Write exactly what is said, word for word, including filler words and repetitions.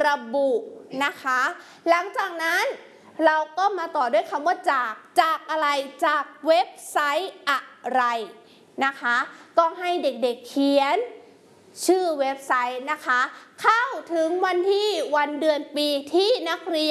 ระบุนะคะหลังจากนั้นเราก็มาต่อด้วยคำว่าจากจากอะไรจากเว็บไซต์อะไรนะคะก็ให้เด็กๆเขียนชื่อเว็บไซต์นะคะเข้าถึงวันที่วันเดือนปีที่นักเรียน